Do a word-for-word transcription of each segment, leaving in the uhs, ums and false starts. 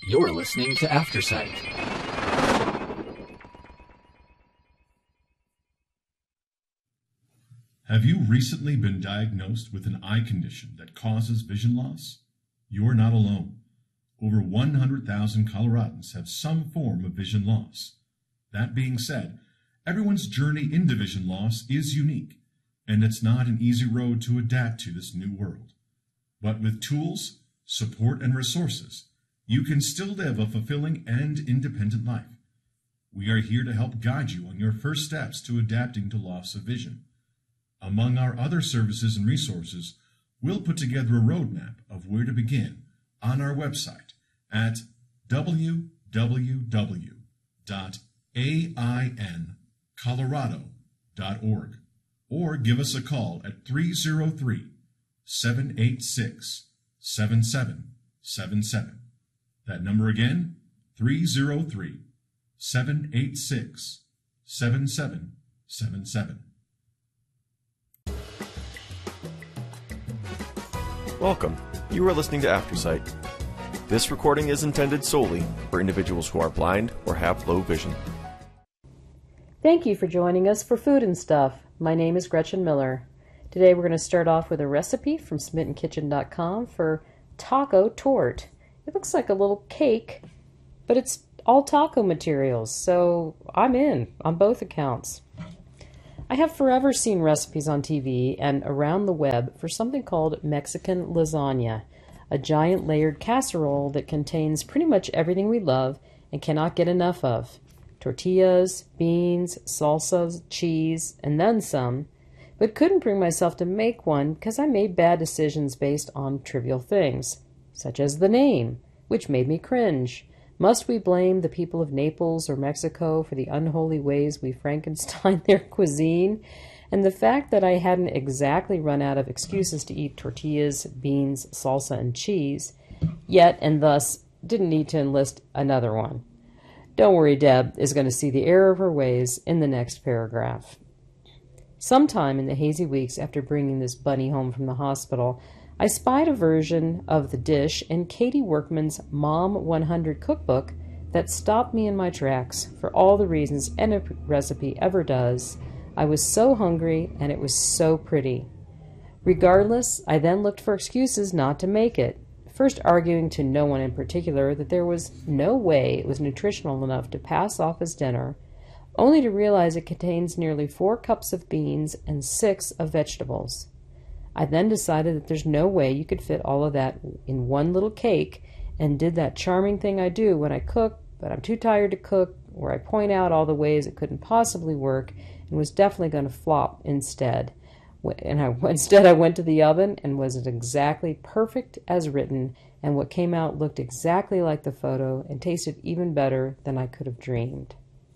You're listening to Aftersight. Have you recently been diagnosed with an eye condition that causes vision loss? You're not alone. Over one hundred thousand Coloradans have some form of vision loss. That being said, everyone's journey into vision loss is unique, and it's not an easy road to adapt to this new world. But with tools, support, and resources, you can still live a fulfilling and independent life. We are here to help guide you on your first steps to adapting to loss of vision. Among our other services and resources, we'll put together a roadmap of where to begin on our website at w w w dot a i n colorado dot org or give us a call at three oh three, seven eight six, seven seven seven seven. That number again, three oh three, seven eight six, seven seven seven seven. Welcome. You are listening to Aftersight. This recording is intended solely for individuals who are blind or have low vision. Thank you for joining us for Food and Stuff. My name is Gretchen Miller. Today we're going to start off with a recipe from smitten kitchen dot com for taco tort. It looks like a little cake, but it's all taco materials, so I'm in on both accounts. I have forever seen recipes on T V and around the web for something called Mexican lasagna, a giant layered casserole that contains pretty much everything we love and cannot get enough of. Tortillas, beans, salsas, cheese, and then some, but couldn't bring myself to make one because I made bad decisions based on trivial things, such as the name, which made me cringe. Must we blame the people of Naples or Mexico for the unholy ways we Frankenstein their cuisine? And the fact that I hadn't exactly run out of excuses to eat tortillas, beans, salsa, and cheese, yet and thus didn't need to enlist another one. Don't worry, Deb is going to see the error of her ways in the next paragraph. Sometime in the hazy weeks after bringing this bunny home from the hospital, I spied a version of the dish in Katie Workman's Mom one hundred cookbook that stopped me in my tracks for all the reasons any recipe ever does. I was so hungry and it was so pretty. Regardless, I then looked for excuses not to make it, first arguing to no one in particular that there was no way it was nutritional enough to pass off as dinner, only to realize it contains nearly four cups of beans and six of vegetables. I then decided that there's no way you could fit all of that in one little cake, and did that charming thing I do when I cook, but I'm too tired to cook, where I point out all the ways it couldn't possibly work and was definitely going to flop instead. And I, instead I went to the oven and was exactly perfect as written, and what came out looked exactly like the photo and tasted even better than I could have dreamed.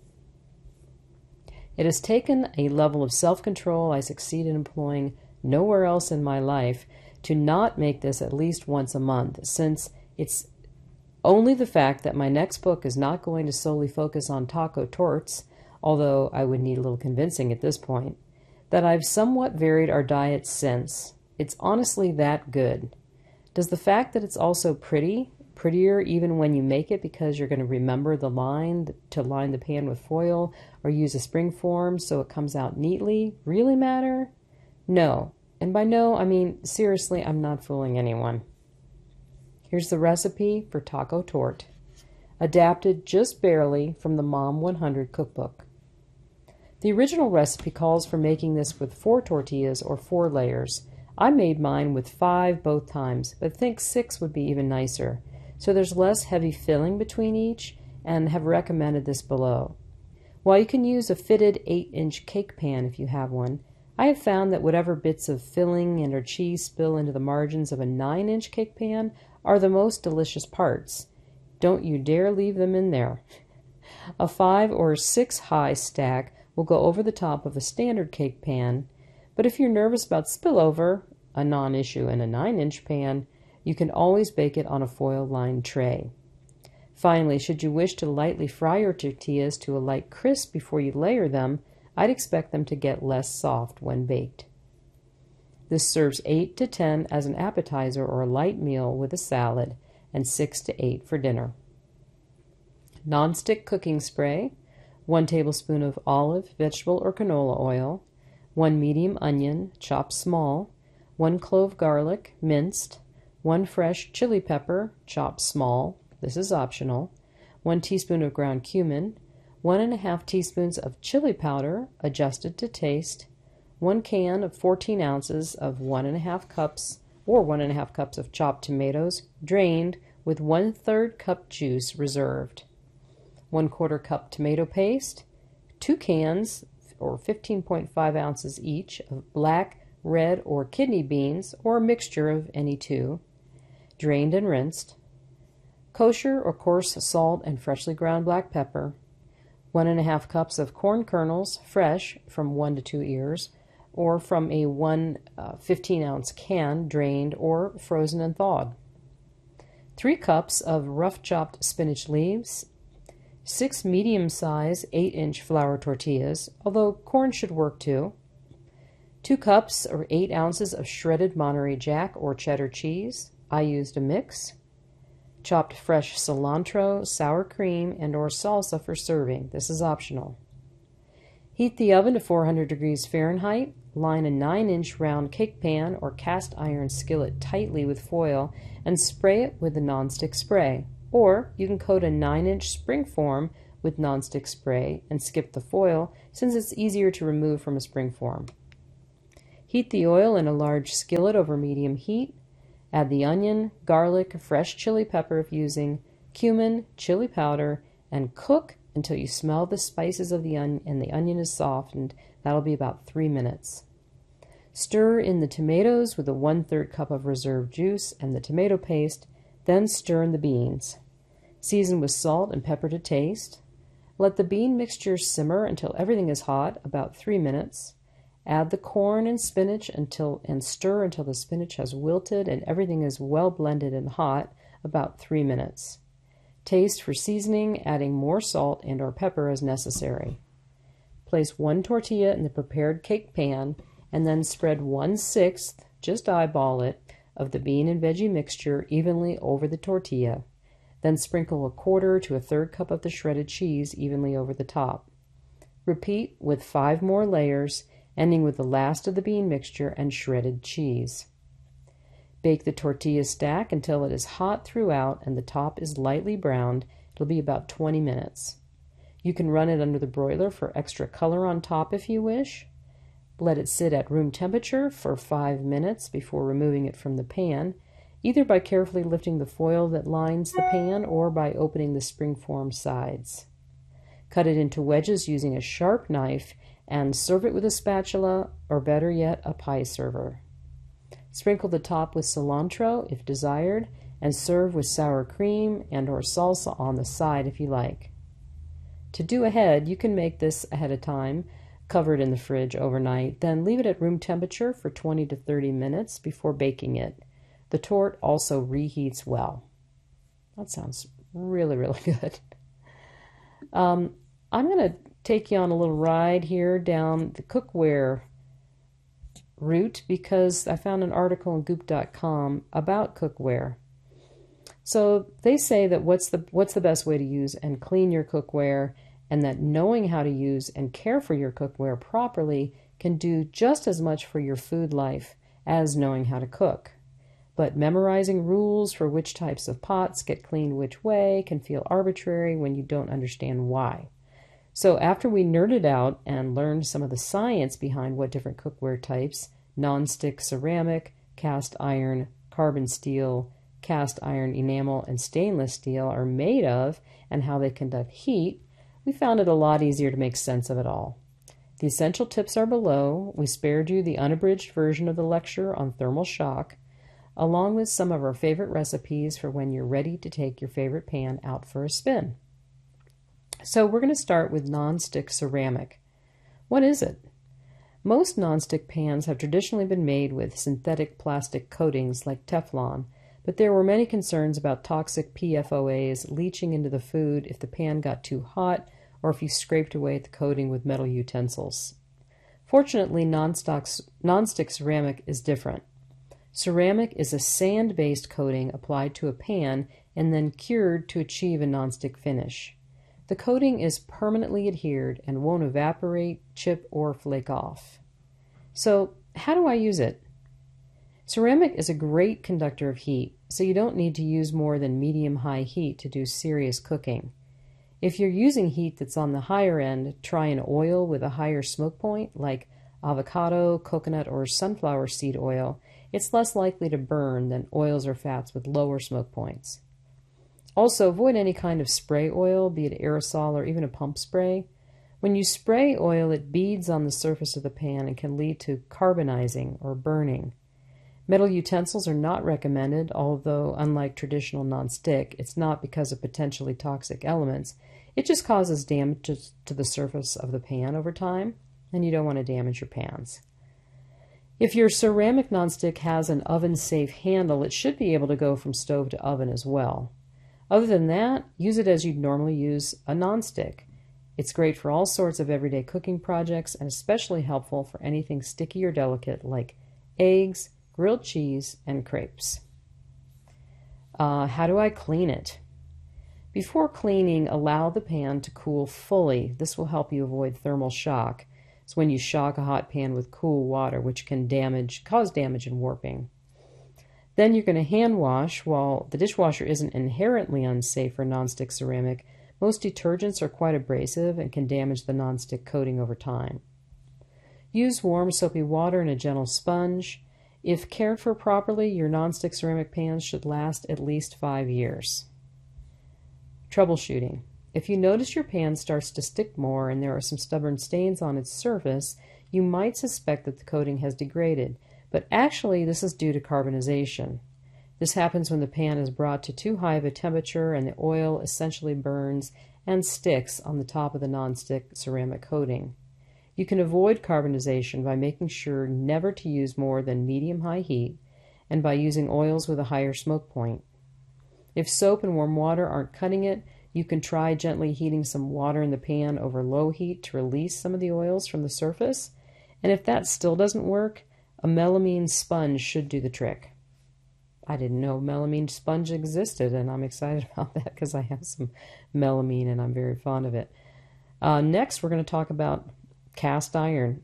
It has taken a level of self-control I succeed in employing nowhere else in my life to not make this at least once a month, since it's only the fact that my next book is not going to solely focus on taco torts, although I would need a little convincing at this point, that I've somewhat varied our diet since. It's honestly that good. Does the fact that it's also pretty, prettier even when you make it because you're going to remember the line to line the pan with foil or use a spring form so it comes out neatly, really matter? No, and by no, I mean, seriously, I'm not fooling anyone. Here's the recipe for taco tort, adapted just barely from the Mom one hundred cookbook. The original recipe calls for making this with four tortillas or four layers. I made mine with five both times, but think six would be even nicer, so there's less heavy filling between each, and have recommended this below. While you can use a fitted eight inch cake pan if you have one, I have found that whatever bits of filling and or cheese spill into the margins of a nine inch cake pan are the most delicious parts. Don't you dare leave them in there. A five or six high stack will go over the top of a standard cake pan, but if you're nervous about spillover, a non-issue in a nine inch pan, you can always bake it on a foil-lined tray. Finally, should you wish to lightly fry your tortillas to a light crisp before you layer them, I'd expect them to get less soft when baked. This serves eight to ten as an appetizer or a light meal with a salad, and six to eight for dinner. nonstick cooking spray, one tablespoon of olive, vegetable, or canola oil, one medium onion, chopped small, one clove garlic, minced, one fresh chili pepper, chopped small, this is optional, one teaspoon of ground cumin, one and a half teaspoons of chili powder, adjusted to taste, one can of fourteen ounces of one and a half cups or one and a half cups of chopped tomatoes, drained, with one third cup juice reserved, one quarter cup tomato paste, two cans or fifteen point five ounces each of black, red, or kidney beans, or a mixture of any two, drained and rinsed, kosher or coarse salt and freshly ground black pepper, one and a half cups of corn kernels, fresh, from one to two ears, or from a one uh, fifteen ounce can, drained or frozen and thawed, three cups of rough chopped spinach leaves, six medium-size eight inch flour tortillas, although corn should work too, two cups or eight ounces of shredded Monterey Jack or cheddar cheese, I used a mix, chopped fresh cilantro, sour cream, and or salsa for serving, this is optional. Heat the oven to four hundred degrees Fahrenheit, line a nine inch round cake pan or cast iron skillet tightly with foil and spray it with the nonstick spray. Or you can coat a nine inch spring form with nonstick spray and skip the foil, since it's easier to remove from a spring form. Heat the oil in a large skillet over medium heat. Add the onion, garlic, fresh chili pepper if using, cumin, chili powder, and cook until you smell the spices of the onion and the onion is softened. That'll be about three minutes. Stir in the tomatoes with a one-third cup of reserved juice and the tomato paste, then stir in the beans. Season with salt and pepper to taste. Let the bean mixture simmer until everything is hot, about three minutes. Add the corn and spinach until and stir until the spinach has wilted and everything is well blended and hot, about three minutes. Taste for seasoning, adding more salt and or pepper as necessary. Place one tortilla in the prepared cake pan and then spread one-sixth, just eyeball it, of the bean and veggie mixture evenly over the tortilla. Then sprinkle a quarter to a third cup of the shredded cheese evenly over the top. Repeat with five more layers, ending with the last of the bean mixture and shredded cheese. Bake the tortilla stack until it is hot throughout and the top is lightly browned. It'll be about twenty minutes. You can run it under the broiler for extra color on top if you wish. Let it sit at room temperature for five minutes before removing it from the pan, either by carefully lifting the foil that lines the pan or by opening the springform sides. Cut it into wedges using a sharp knife and serve it with a spatula, or better yet, a pie server. Sprinkle the top with cilantro if desired, and serve with sour cream and or salsa on the side if you like. To do ahead, you can make this ahead of time, cover it in the fridge overnight, then leave it at room temperature for twenty to thirty minutes before baking it. The torte also reheats well. That sounds really, really good. Um, I'm going to take you on a little ride here down the cookware route because I found an article on goop dot com about cookware. So they say that what's the what's the best way to use and clean your cookware, and that knowing how to use and care for your cookware properly can do just as much for your food life as knowing how to cook. But memorizing rules for which types of pots get cleaned which way can feel arbitrary when you don't understand why. So after we nerded out and learned some of the science behind what different cookware types, non-stick ceramic, cast iron, carbon steel, cast iron enamel, and stainless steel are made of and how they conduct heat, we found it a lot easier to make sense of it all. The essential tips are below. We spared you the unabridged version of the lecture on thermal shock, along with some of our favorite recipes for when you're ready to take your favorite pan out for a spin. So we're going to start with non-stick ceramic. What is it? Most non-stick pans have traditionally been made with synthetic plastic coatings like Teflon, but there were many concerns about toxic P F O As leaching into the food if the pan got too hot or if you scraped away at the coating with metal utensils. Fortunately, non-stick ceramic is different. Ceramic is a sand-based coating applied to a pan and then cured to achieve a non-stick finish. the coating is permanently adhered and won't evaporate, chip, or flake off. So, how do I use it? Ceramic is a great conductor of heat, so you don't need to use more than medium-high heat to do serious cooking. If you're using heat that's on the higher end, try an oil with a higher smoke point, like avocado, coconut, or sunflower seed oil. It's less likely to burn than oils or fats with lower smoke points. Also, avoid any kind of spray oil, be it aerosol or even a pump spray. When you spray oil, it beads on the surface of the pan and can lead to carbonizing or burning. Metal utensils are not recommended, although unlike traditional nonstick, it's not because of potentially toxic elements. It just causes damage to the surface of the pan over time, and you don't want to damage your pans. If your ceramic nonstick has an oven-safe handle, it should be able to go from stove to oven as well. Other than that, use it as you'd normally use a nonstick. It's great for all sorts of everyday cooking projects and especially helpful for anything sticky or delicate like eggs, grilled cheese, and crepes. Uh, how do I clean it? Before cleaning, allow the pan to cool fully. This will help you avoid thermal shock. It's when you shock a hot pan with cool water, which can damage, cause damage and warping. Then you're going to hand wash. While the dishwasher isn't inherently unsafe for nonstick ceramic, most detergents are quite abrasive and can damage the nonstick coating over time. Use warm soapy water and a gentle sponge. If cared for properly, your nonstick ceramic pans should last at least five years. Troubleshooting. If you notice your pan starts to stick more and there are some stubborn stains on its surface, you might suspect that the coating has degraded, but actually this is due to carbonization. This happens when the pan is brought to too high of a temperature and the oil essentially burns and sticks on the top of the nonstick ceramic coating. You can avoid carbonization by making sure never to use more than medium-high heat and by using oils with a higher smoke point. If soap and warm water aren't cutting it, you can try gently heating some water in the pan over low heat to release some of the oils from the surface. And if that still doesn't work, a melamine sponge should do the trick. I didn't know melamine sponge existed, and I'm excited about that because I have some melamine and I'm very fond of it. Uh, next, we're going to talk about cast iron.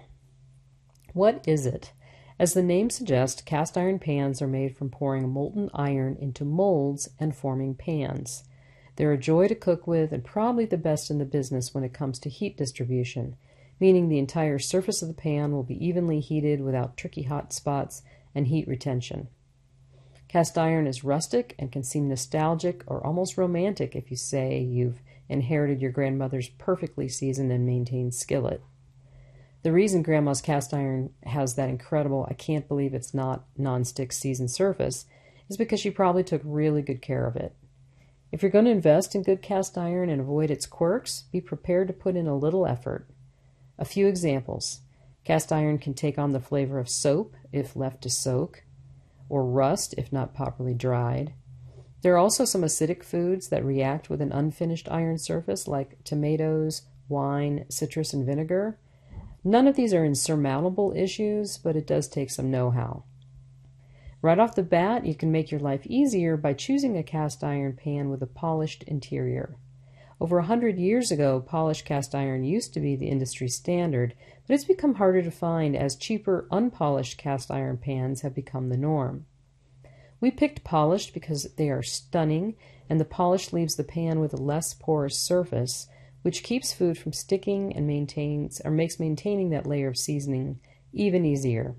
What is it? As the name suggests, cast iron pans are made from pouring molten iron into molds and forming pans. They're a joy to cook with and probably the best in the business when it comes to heat distribution, meaning the entire surface of the pan will be evenly heated without tricky hot spots and heat retention. Cast iron is rustic and can seem nostalgic or almost romantic if you say you've inherited your grandmother's perfectly seasoned and maintained skillet. The reason Grandma's cast iron has that incredible, I can't believe it's not non-stick seasoned surface is because she probably took really good care of it. If you're going to invest in good cast iron and avoid its quirks, be prepared to put in a little effort. A few examples. Cast iron can take on the flavor of soap if left to soak, or rust if not properly dried. There are also some acidic foods that react with an unfinished iron surface like tomatoes, wine, citrus, and vinegar. None of these are insurmountable issues, but it does take some know-how. Right off the bat, you can make your life easier by choosing a cast iron pan with a polished interior. Over a hundred years ago, polished cast iron used to be the industry standard, but it's become harder to find as cheaper, unpolished cast iron pans have become the norm. We picked polished because they are stunning, and the polish leaves the pan with a less porous surface, which keeps food from sticking and maintains or makes maintaining that layer of seasoning even easier.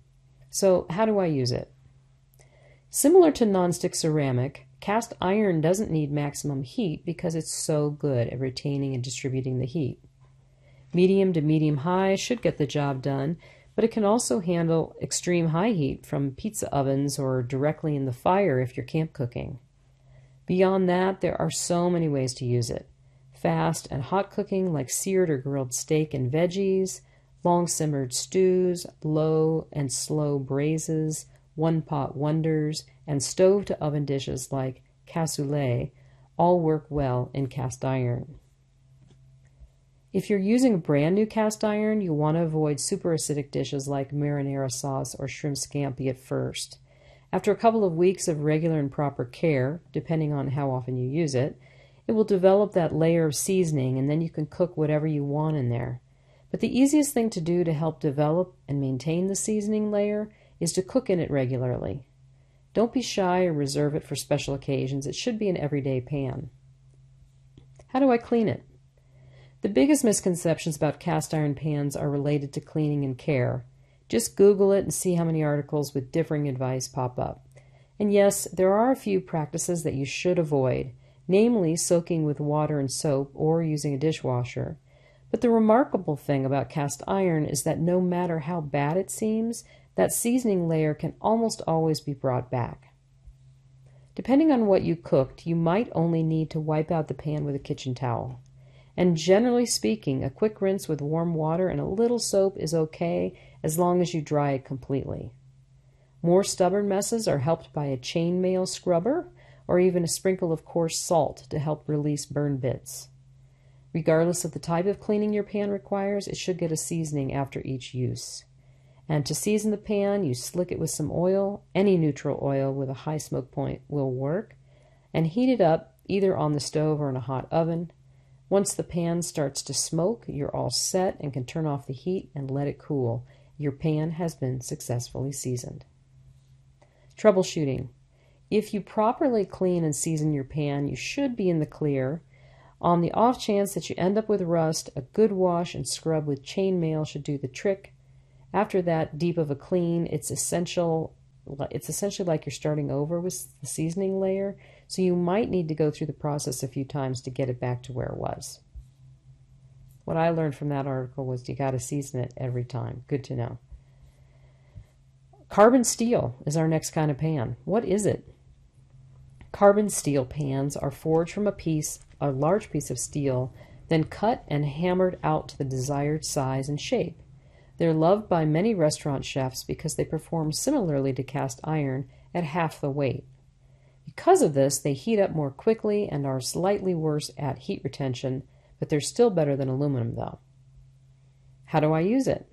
So, how do I use it? Similar to nonstick ceramic, cast iron doesn't need maximum heat because it's so good at retaining and distributing the heat. Medium to medium-high should get the job done, but it can also handle extreme high heat from pizza ovens or directly in the fire if you're camp cooking. Beyond that, there are so many ways to use it. Fast and hot cooking like seared or grilled steak and veggies, long simmered stews, low and slow braises, one-pot wonders, and stove-to-oven dishes like cassoulet all work well in cast iron. If you're using a brand new cast iron, you want to avoid super acidic dishes like marinara sauce or shrimp scampi at first. After a couple of weeks of regular and proper care, depending on how often you use it, It will develop that layer of seasoning, and then you can cook whatever you want in there. But the easiest thing to do to help develop and maintain the seasoning layer is to cook in it regularly. Don't be shy or reserve it for special occasions. It should be an everyday pan. How do I clean it? The biggest misconceptions about cast iron pans are related to cleaning and care. Just Google it and see how many articles with differing advice pop up. And yes, there are a few practices that you should avoid, namely soaking with water and soap or using a dishwasher. But the remarkable thing about cast iron is that no matter how bad it seems, that seasoning layer can almost always be brought back. Depending on what you cooked, you might only need to wipe out the pan with a kitchen towel. And generally speaking, a quick rinse with warm water and a little soap is okay as long as you dry it completely. More stubborn messes are helped by a chainmail scrubber or even a sprinkle of coarse salt to help release burn bits. Regardless of the type of cleaning your pan requires, it should get a seasoning after each use. And to season the pan, you slick it with some oil. Any neutral oil with a high smoke point will work. And heat it up either on the stove or in a hot oven. Once the pan starts to smoke, you're all set and can turn off the heat and let it cool. Your pan has been successfully seasoned. Troubleshooting. If you properly clean and season your pan, you should be in the clear. On the off chance that you end up with rust, a good wash and scrub with chainmail should do the trick. After that deep of a clean, it's essential. It's essentially like you're starting over with the seasoning layer, so you might need to go through the process a few times to get it back to where it was. What I learned from that article was you got to season it every time. Good to know. Carbon steel is our next kind of pan. What is it? Carbon steel pans are forged from a piece, a large piece of steel, then cut and hammered out to the desired size and shape. They're loved by many restaurant chefs because they perform similarly to cast iron at half the weight. Because of this, they heat up more quickly and are slightly worse at heat retention, but they're still better than aluminum though. How do I use it?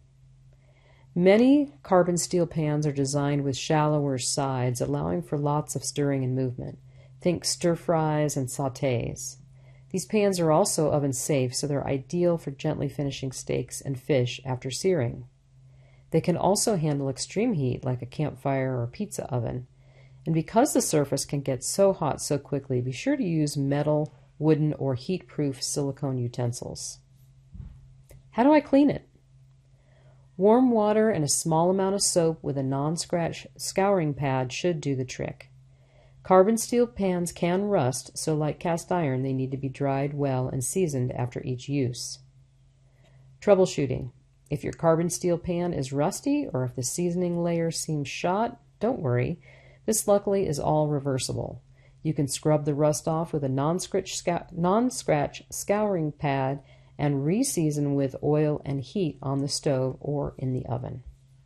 Many carbon steel pans are designed with shallower sides, allowing for lots of stirring and movement. Think stir fries and sautés. These pans are also oven safe, so they're ideal for gently finishing steaks and fish after searing. They can also handle extreme heat like a campfire or pizza oven. And because the surface can get so hot so quickly, be sure to use metal, wooden, or heat-proof silicone utensils. How do I clean it? Warm water and a small amount of soap with a non-scratch scouring pad should do the trick. Carbon steel pans can rust, so like cast iron, they need to be dried well and seasoned after each use. Troubleshooting. If your carbon steel pan is rusty or if the seasoning layer seems shot, don't worry. This luckily is all reversible. You can scrub the rust off with a non-scratch scou- non-scratch scouring pad and re-season with oil and heat on the stove or in the oven.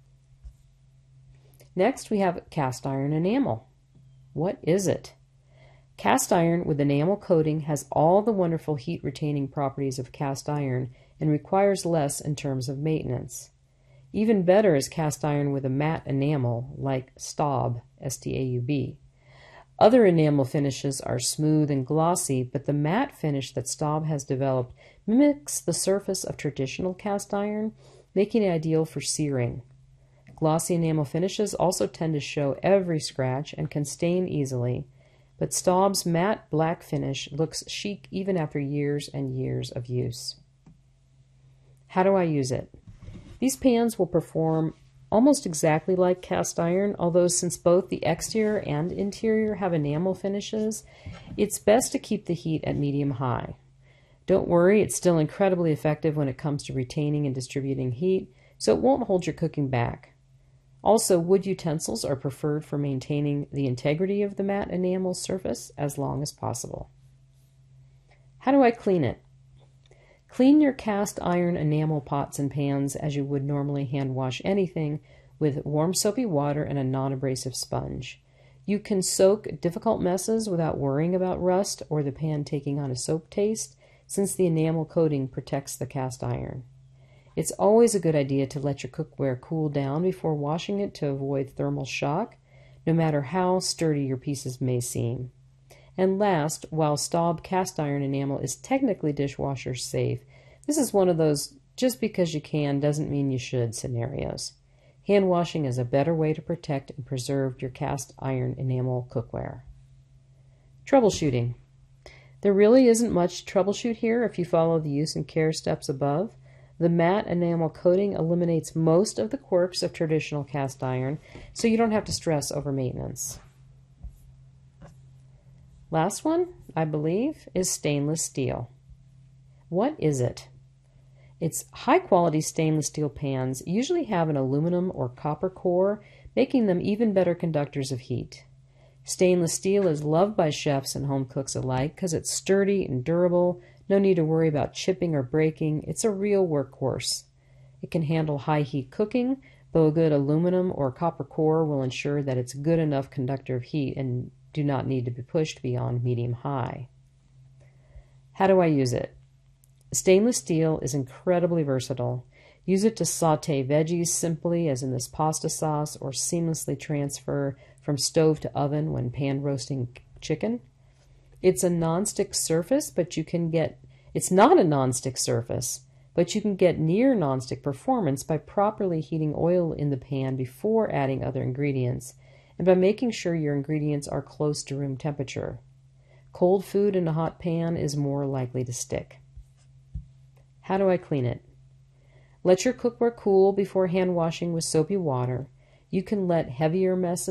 Next, we have cast iron enamel. What is it? Cast iron with enamel coating has all the wonderful heat-retaining properties of cast iron and requires less in terms of maintenance. Even better is cast iron with a matte enamel like Staub, S T A U B. Other enamel finishes are smooth and glossy, but the matte finish that Staub has developed mimics the surface of traditional cast iron, making it ideal for searing. Glossy enamel finishes also tend to show every scratch and can stain easily, but Staub's matte black finish looks chic even after years and years of use. How do I use it? These pans will perform almost exactly like cast iron, although since both the exterior and interior have enamel finishes, it's best to keep the heat at medium-high. Don't worry, it's still incredibly effective when it comes to retaining and distributing heat, so it won't hold your cooking back. Also, wood utensils are preferred for maintaining the integrity of the matte enamel surface as long as possible. How do I clean it? Clean your cast iron enamel pots and pans as you would normally hand wash anything with warm soapy water and a non-abrasive sponge. You can soak difficult messes without worrying about rust or the pan taking on a soap taste, since the enamel coating protects the cast iron. It's always a good idea to let your cookware cool down before washing it to avoid thermal shock, no matter how sturdy your pieces may seem. And last, while Staub cast iron enamel is technically dishwasher safe, this is one of those just because you can doesn't mean you should scenarios. Hand washing is a better way to protect and preserve your cast iron enamel cookware. Troubleshooting. There really isn't much to troubleshoot here if you follow the use and care steps above. The matte enamel coating eliminates most of the quirks of traditional cast iron, so you don't have to stress over maintenance. Last one, I believe, is stainless steel. What is it? Its high-quality stainless steel pans usually have an aluminum or copper core, making them even better conductors of heat. Stainless steel is loved by chefs and home cooks alike because it's sturdy and durable, no need to worry about chipping or breaking. It's a real workhorse. It can handle high heat cooking, though a good aluminum or copper core will ensure that it's a good enough conductor of heat and do not need to be pushed beyond medium-high. How do I use it? Stainless steel is incredibly versatile. Use it to saute veggies simply, as in this pasta sauce, or seamlessly transfer from stove to oven when pan roasting chicken. It's a non-stick surface, but you can get, it's not a non-stick surface, but you can get near non-stick performance by properly heating oil in the pan before adding other ingredients, and by making sure your ingredients are close to room temperature. Cold food in a hot pan is more likely to stick. How do I clean it? Let your cookware cool before hand washing with soapy water. You can let heavier messes